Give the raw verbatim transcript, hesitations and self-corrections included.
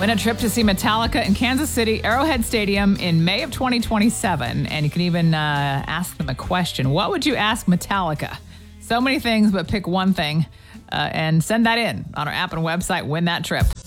Win a trip to see Metallica in Kansas City, Arrowhead Stadium in May of twenty twenty-seven. And you can even uh, ask them a question. What would you ask Metallica? So many things, but pick one thing uh, and send that in on our app and website. Win that trip.